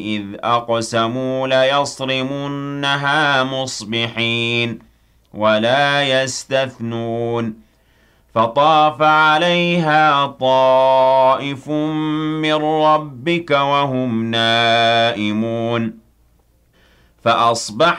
إذ أقسموا ليصرمنها مصبحين ولا يستثنون فطاف عليها طائف من ربك وهم نائمون فأصبح